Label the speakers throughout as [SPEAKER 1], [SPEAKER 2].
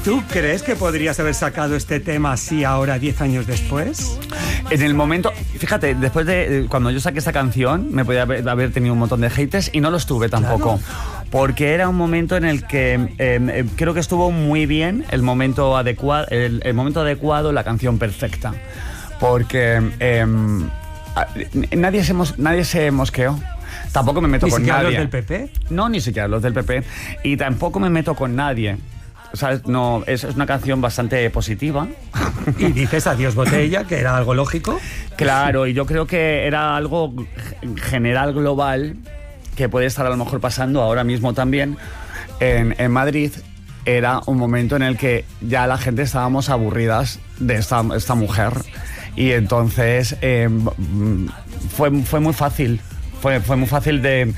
[SPEAKER 1] ¿Tú crees que podrías haber sacado este tema así ahora, 10 años después?
[SPEAKER 2] En el momento, fíjate, después de cuando yo saqué esta canción, me podía haber tenido un montón de haters y no los tuve tampoco. Claro. Porque era un momento en el que creo que estuvo muy bien el momento adecuado, momento adecuado, la canción perfecta. Porque nadie se mosqueó. Tampoco me meto con nadie.
[SPEAKER 1] ¿Ni siquiera los del PP?
[SPEAKER 2] No, ni siquiera los del PP. Y tampoco me meto con nadie. ¿Sabes? No, es una canción bastante positiva.
[SPEAKER 1] Y dices adiós botella, que era algo lógico.
[SPEAKER 2] Claro, y yo creo que era algo general, global, que puede estar a lo mejor pasando ahora mismo también en Madrid. Era un momento en el que ya la gente estábamos aburridas de esta mujer. Y entonces fue muy fácil. Fue muy fácil de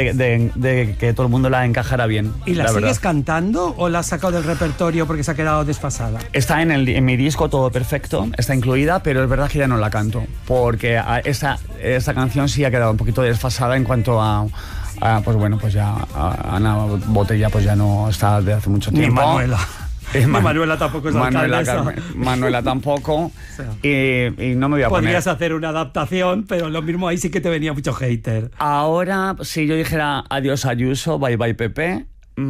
[SPEAKER 2] que todo el mundo la encajara bien.
[SPEAKER 1] ¿Y la sigues cantando o la has sacado del repertorio porque se ha quedado desfasada?
[SPEAKER 2] Está en mi disco Todo Perfecto, está incluida, pero es verdad que ya no la canto, porque esta canción sí ha quedado un poquito desfasada en cuanto a pues bueno, pues ya Ana Botella pues ya no está desde hace mucho tiempo.
[SPEAKER 1] Ni Manuela. Manuela tampoco es alcaldesa.
[SPEAKER 2] Manuela tampoco. O sea, y no me voy a
[SPEAKER 1] podrías
[SPEAKER 2] poner.
[SPEAKER 1] hacer una adaptación, pero lo mismo ahí sí que te venía mucho hater.
[SPEAKER 2] Ahora, si yo dijera adiós Ayuso, bye bye Pepe.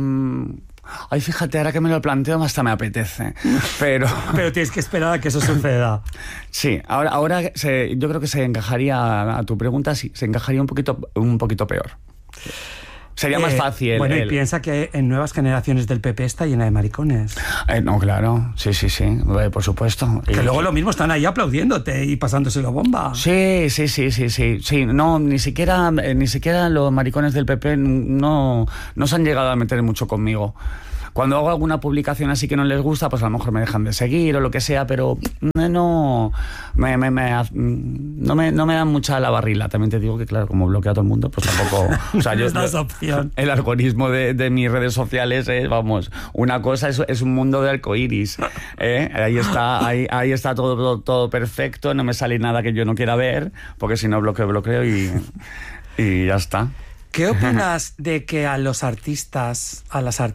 [SPEAKER 2] Ay, fíjate, ahora que me lo planteo hasta me apetece. Pero
[SPEAKER 1] tienes que esperar a que eso suceda.
[SPEAKER 2] Sí, ahora yo creo que se encajaría, a tu pregunta, sí, se encajaría un poquito peor. Sería más fácil.
[SPEAKER 1] Bueno, y piensa que en nuevas generaciones del PP está llena de maricones.
[SPEAKER 2] No, claro, sí, por supuesto.
[SPEAKER 1] Que luego lo mismo están ahí aplaudiéndote y pasándoselo bomba.
[SPEAKER 2] Sí. No, ni siquiera los maricones del PP no se han llegado a meter mucho conmigo. Cuando hago alguna publicación así que no les gusta, pues a lo mejor me dejan de seguir o lo que sea, pero no me dan mucha la barrila. También te digo que, claro, como bloqueo a todo el mundo, pues tampoco... O sea,
[SPEAKER 1] opción.
[SPEAKER 2] El algoritmo de mis redes sociales es, vamos, una cosa es un mundo de arcoíris. Ahí está todo perfecto, no me sale nada que yo no quiera ver, porque si no bloqueo y ya está.
[SPEAKER 1] ¿Qué opinas de que a las artistas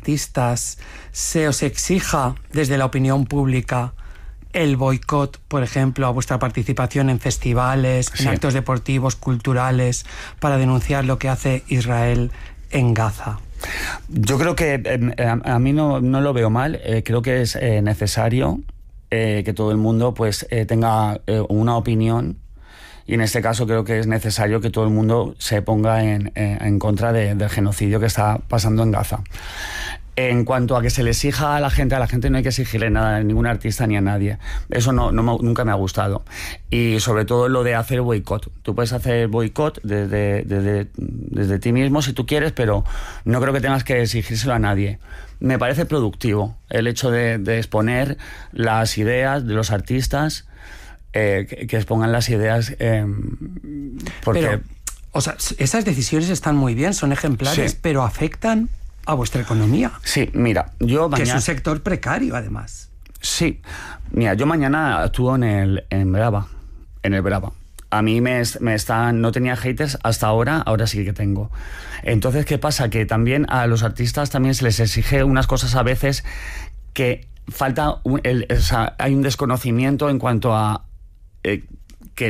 [SPEAKER 1] se os exija desde la opinión pública el boicot, por ejemplo, a vuestra participación en festivales, en actos deportivos, culturales, para denunciar lo que hace Israel en Gaza?
[SPEAKER 2] Yo creo que a mí no lo veo mal. Creo que es necesario que todo el mundo pues tenga una opinión. Y en este caso creo que es necesario que todo el mundo se ponga en contra del genocidio que está pasando en Gaza. En cuanto a que se le exija a la gente no hay que exigirle nada a ningún artista ni a nadie. Eso nunca me ha gustado. Y sobre todo lo de hacer boicot. Tú puedes hacer boicot desde ti mismo si tú quieres, pero no creo que tengas que exigírselo a nadie. Me parece productivo el hecho de exponer las ideas de los artistas, que expongan las ideas, porque...
[SPEAKER 1] Pero, o sea, esas decisiones están muy bien, son ejemplares, sí, pero afectan a vuestra economía.
[SPEAKER 2] Sí, mira, yo mañana...
[SPEAKER 1] Que es un sector precario, además.
[SPEAKER 2] Sí, mira, yo mañana actúo en el Brava. A mí no tenía haters hasta ahora sí que tengo. Entonces, ¿qué pasa? Que también a los artistas también se les exige unas cosas a veces que falta... hay un desconocimiento en cuanto a que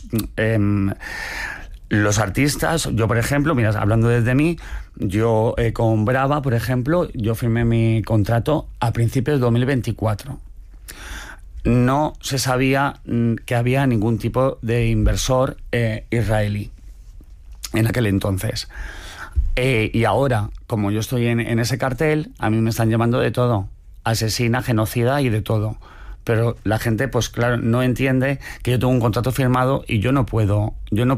[SPEAKER 2] los artistas, yo por ejemplo, mira, hablando desde mí, yo con Brava, por ejemplo, yo firmé mi contrato a principios de 2024. No se sabía que había ningún tipo de inversor israelí en aquel entonces. Y ahora, como yo estoy en ese cartel, a mí me están llamando de todo, asesina, genocida y de todo. Pero la gente, pues claro, no entiende que yo tengo un contrato firmado y yo no puedo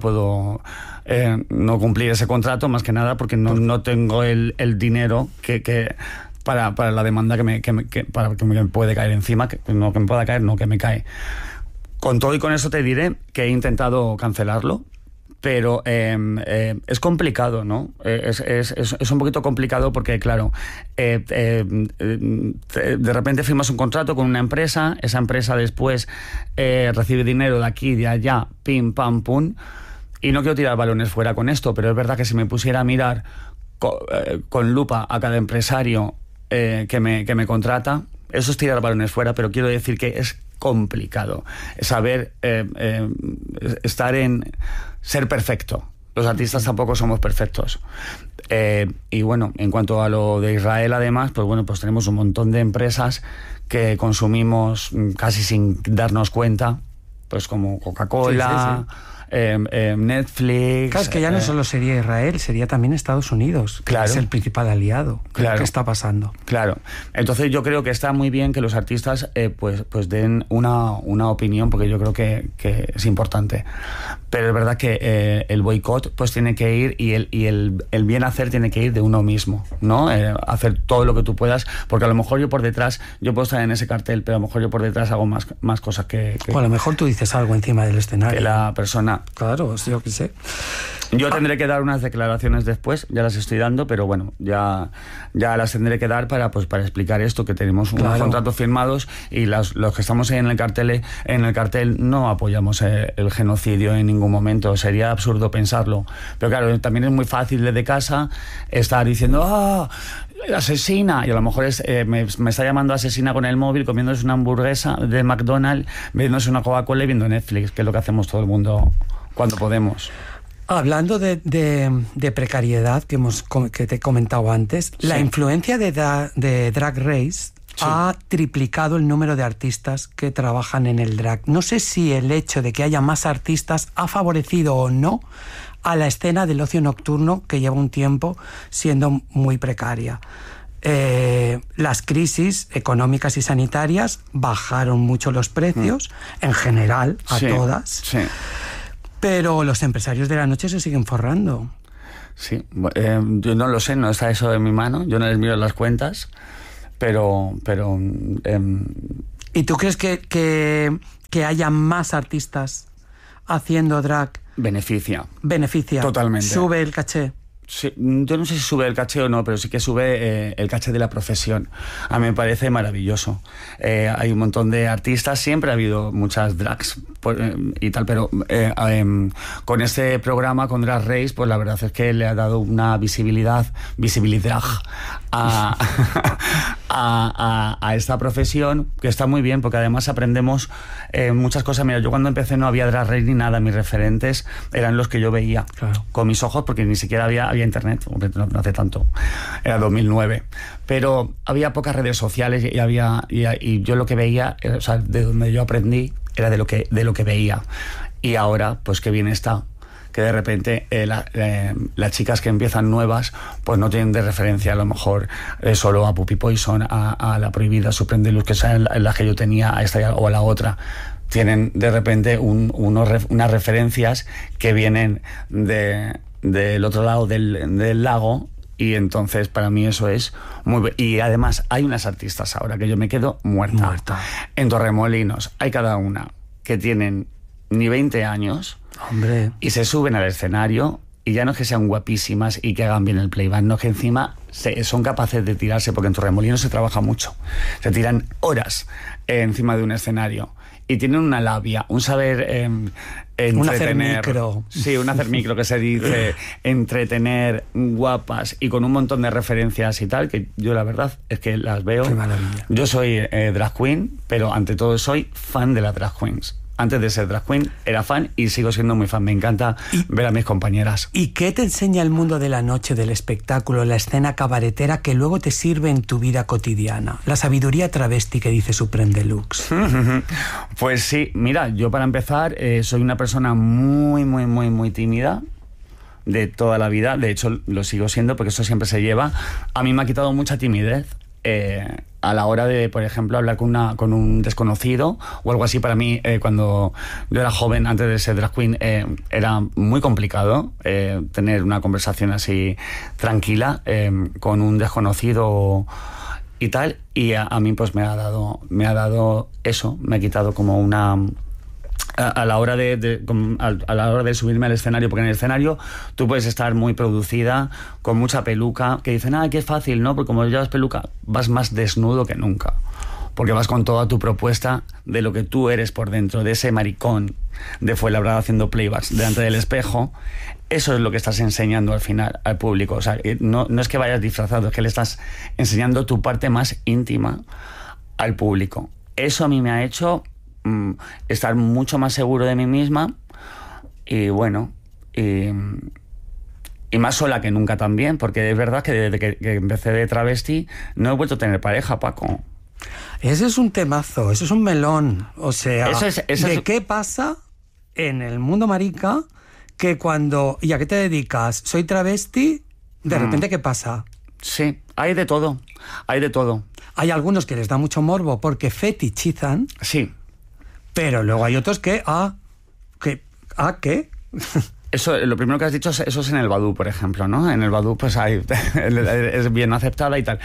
[SPEAKER 2] no cumplir ese contrato, más que nada porque no tengo el dinero que para la demanda que me puede caer encima, que me pueda caer, no, que me cae. Con todo y con eso te diré que he intentado cancelarlo, pero es complicado, ¿no? Es un poquito complicado porque, claro, de repente firmas un contrato con una empresa, esa empresa después recibe dinero de aquí, de allá, pim, pam, pum, y no quiero tirar balones fuera con esto, pero es verdad que si me pusiera a mirar con lupa a cada empresario que me contrata, eso es tirar balones fuera, pero quiero decir que es complicado saber estar en ser perfecto. Los artistas tampoco somos perfectos. Y bueno, en cuanto a lo de Israel, además, pues bueno, pues tenemos un montón de empresas que consumimos casi sin darnos cuenta, pues como Coca-Cola, sí. Netflix.
[SPEAKER 1] Claro, es que ya no solo sería Israel, sería también Estados Unidos, que es el principal aliado.
[SPEAKER 2] Claro.
[SPEAKER 1] ¿Qué está pasando?
[SPEAKER 2] Claro. Entonces yo creo que está muy bien que los artistas pues den una opinión, porque yo creo que es importante. Pero es verdad que el boicot pues tiene que ir, y el bien hacer tiene que ir de uno mismo, ¿no? Hacer todo lo que tú puedas, porque a lo mejor yo por detrás, yo puedo estar en ese cartel, pero a lo mejor yo por detrás hago más cosas que
[SPEAKER 1] o a lo mejor tú dices algo encima del escenario.
[SPEAKER 2] Que la persona.
[SPEAKER 1] Claro, yo qué sé.
[SPEAKER 2] Yo tendré que dar unas declaraciones después, ya las estoy dando, pero bueno, ya las tendré que dar para explicar esto, que tenemos unos contratos firmados, y los que estamos ahí en el cartel no apoyamos el genocidio en ningún momento. Sería absurdo pensarlo. Pero claro, también es muy fácil desde casa estar diciendo asesina, y a lo mejor me está llamando asesina con el móvil, comiéndose una hamburguesa de McDonald's, bebiéndose una Coca-Cola y viendo Netflix, que es lo que hacemos todo el mundo cuando podemos.
[SPEAKER 1] Hablando de precariedad que te he comentado antes, sí. La influencia de Drag Race ha triplicado el número de artistas que trabajan en el drag. No sé si el hecho de que haya más artistas ha favorecido o no a la escena del ocio nocturno, que lleva un tiempo siendo muy precaria. Las crisis económicas y sanitarias bajaron mucho los precios, en general, a todas. Sí. Pero los empresarios de la noche se siguen forrando.
[SPEAKER 2] Sí, yo no lo sé, no está eso en mi mano, yo no les miro las cuentas, pero
[SPEAKER 1] ¿Y tú crees que haya más artistas haciendo drag? Beneficia.
[SPEAKER 2] Totalmente.
[SPEAKER 1] Sube el caché.
[SPEAKER 2] Sí, yo no sé si sube el caché o no, pero sí que sube el caché de la profesión. A mí me parece maravilloso. Hay un montón de artistas, siempre ha habido muchas drags y tal, pero con este programa, con Drag Race, pues la verdad es que le ha dado una visibilidad a esta profesión, que está muy bien, porque además aprendemos muchas cosas. Mira, yo cuando empecé no había Drag Race ni nada, mis referentes eran los que yo veía con mis ojos, porque ni siquiera había internet, no hace tanto, era 2009, pero había pocas redes sociales y yo lo que veía, o sea, de donde yo aprendí era de lo que veía. Y ahora, pues qué bien está que de repente las chicas que empiezan nuevas pues no tienen de referencia a lo mejor solo a Puppy Poison, a La Prohibida, Supreme Deluxe, que son las que yo tenía, a esta o a la otra. Tienen de repente unas referencias que vienen del otro lado del lago, y entonces para mí eso es muy bien. Y además hay unas artistas ahora que yo me quedo muerta. En Torremolinos hay cada una que tienen ni 20 años.
[SPEAKER 1] Hombre.
[SPEAKER 2] Y se suben al escenario, y ya no es que sean guapísimas y que hagan bien el playback, no, que encima son capaces de tirarse, porque en Torremolinos se trabaja mucho, se tiran horas encima de un escenario y tienen una labia, un saber entretener.
[SPEAKER 1] Un hacer micro.
[SPEAKER 2] Sí, un hacer micro, que se dice, entretener, guapas y con un montón de referencias y tal, que yo la verdad es que las veo.
[SPEAKER 1] Qué maravilla.
[SPEAKER 2] Yo soy drag queen, pero ante todo soy fan de las drag queens. Antes de ser drag queen era fan y sigo siendo muy fan. Me encanta ver a mis compañeras.
[SPEAKER 1] ¿Y qué te enseña el mundo de la noche, del espectáculo, la escena cabaretera, que luego te sirve en tu vida cotidiana? La sabiduría travesti que dice Supreme Deluxe.
[SPEAKER 2] Pues sí, mira, yo para empezar soy una persona muy, muy, muy, muy tímida de toda la vida. De hecho, lo sigo siendo, porque eso siempre se lleva. A mí me ha quitado mucha timidez. A la hora de, por ejemplo, hablar con un desconocido o algo así. Para mí, cuando yo era joven, antes de ser drag queen, era muy complicado tener una conversación así tranquila con un desconocido y tal. Y a mí pues me ha dado eso, me ha quitado como una... A la hora de subirme al escenario, porque en el escenario tú puedes estar muy producida, con mucha peluca, que dicen, qué fácil, ¿no? Porque como llevas peluca, vas más desnudo que nunca, porque vas con toda tu propuesta de lo que tú eres por dentro, de ese maricón de Fuenlabrada haciendo playbacks delante del espejo. Eso es lo que estás enseñando al final al público. O sea, no es que vayas disfrazado, es que le estás enseñando tu parte más íntima al público. Eso a mí me ha hecho estar mucho más seguro de mí misma y bueno, y más sola que nunca también, porque es verdad que desde que empecé de travesti no he vuelto a tener pareja, Paco.
[SPEAKER 1] Ese es un temazo, eso es un melón. O sea, ¿qué pasa en el mundo marica que cuando... ¿Y a qué te dedicas? Soy travesti, de repente, ¿qué pasa?
[SPEAKER 2] Sí, hay de todo, hay de todo.
[SPEAKER 1] Hay algunos que les da mucho morbo porque fetichizan.
[SPEAKER 2] Sí.
[SPEAKER 1] Pero luego hay otros que... ¿Qué?
[SPEAKER 2] Eso, lo primero que has dicho, eso es en el Badoo, por ejemplo, ¿no? En el Badoo, pues es bien aceptada y tal.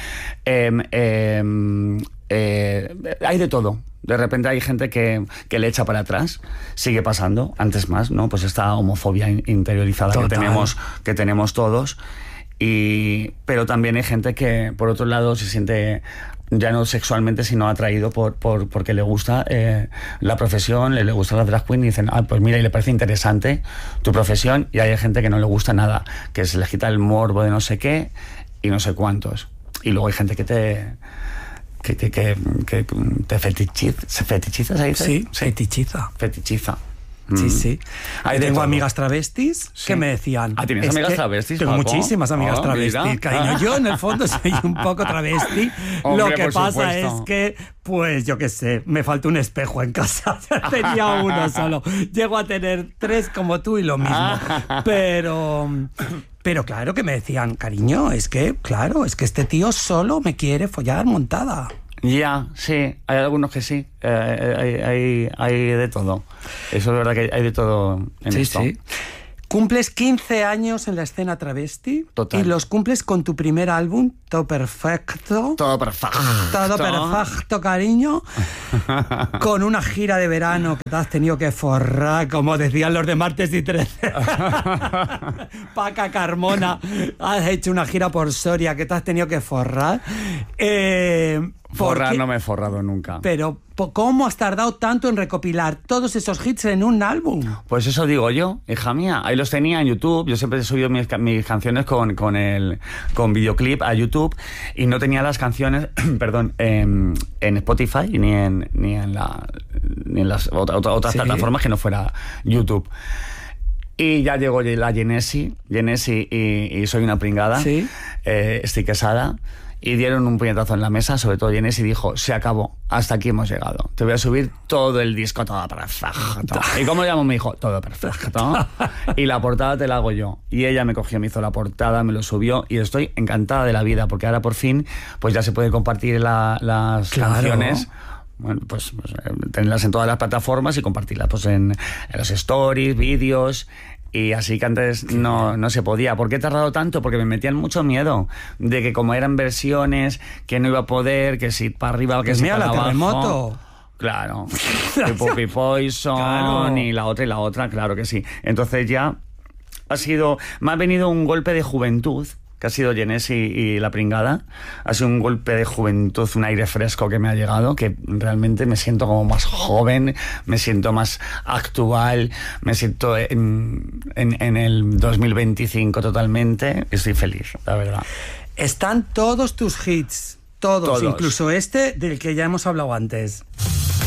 [SPEAKER 2] Hay de todo. De repente hay gente que le echa para atrás. Sigue pasando, antes más, ¿no? Pues esta homofobia interiorizada que tenemos todos. Pero también hay gente que, por otro lado, se siente ya no sexualmente, sino atraído porque le gusta la profesión, le gusta la drag queen y dicen, pues mira, y le parece interesante tu profesión, y hay gente que no le gusta nada, que se les quita el morbo de no sé qué y no sé cuántos. Y luego hay gente que te fetichiza, ¿se dice?
[SPEAKER 1] Sí, fetichiza. Sí, sí. Tengo amigas travestis que me decían...
[SPEAKER 2] ¿Tienes amigas travestis,
[SPEAKER 1] Tengo
[SPEAKER 2] Paco?
[SPEAKER 1] muchísimas amigas travestis,
[SPEAKER 2] mira.
[SPEAKER 1] cariño. Yo, en el fondo, soy un poco travesti.
[SPEAKER 2] Hombre,
[SPEAKER 1] lo que pasa
[SPEAKER 2] supuesto.
[SPEAKER 1] es que, pues, yo qué sé, me falta un espejo en casa. Tenía uno solo. Llego a tener 3 como tú y lo mismo. Pero claro que me decían, cariño, es que este tío solo me quiere follar montada.
[SPEAKER 2] Ya, sí, hay algunos que sí, hay de todo. Eso es verdad que hay de todo en esto.
[SPEAKER 1] Sí. Cumples 15 años en la escena travesti.
[SPEAKER 2] Total.
[SPEAKER 1] Y los cumples con tu primer álbum, Todo Perfecto.
[SPEAKER 2] Todo perfecto.
[SPEAKER 1] Todo perfecto, cariño. Con una gira de verano que te has tenido que forrar, como decían los de Martes y 13. Paca Carmona, has hecho una gira por Soria que te has tenido que forrar.
[SPEAKER 2] Forrar no me he forrado nunca.
[SPEAKER 1] Pero, ¿cómo has tardado tanto en recopilar todos esos hits en un álbum?
[SPEAKER 2] Pues eso digo yo, hija mía. Ahí los tenía en YouTube. Yo siempre he subido mis canciones con videoclip a YouTube y no tenía las canciones, perdón, en Spotify ni en las otras plataformas que no fuera YouTube. Y ya llegó la Genesi y Soy una pringada.
[SPEAKER 1] Sí.
[SPEAKER 2] Estoy casada. Y dieron un puñetazo en la mesa, sobre todo Genesi, y dijo, se acabó, hasta aquí hemos llegado. Te voy a subir todo el disco, todo perfecto. ¿Y cómo lo llamo? Me dijo, todo perfecto. Y la portada te la hago yo. Y ella me cogió, me hizo la portada, me lo subió, y estoy encantada de la vida, porque ahora por fin pues ya se puede compartir las canciones. Bueno, pues tenerlas en todas las plataformas y compartirlas pues en los stories, vídeos. Y así que antes no se podía. ¿Por qué he tardado tanto? Porque me metían mucho miedo de que como eran versiones, que no iba a poder, que si para arriba, que si para abajo.
[SPEAKER 1] Terremoto.
[SPEAKER 2] Claro. Y Puppy Poison, claro. Y la otra, claro que sí. Entonces ya me ha venido un golpe de juventud, que ha sido Genesi y La Pringada. Ha sido un golpe de juventud, un aire fresco que me ha llegado, que realmente me siento como más joven, me siento más actual, me siento en el 2025 totalmente. Estoy feliz, la verdad.
[SPEAKER 1] Están todos tus hits, todos, incluso este del que ya hemos hablado antes.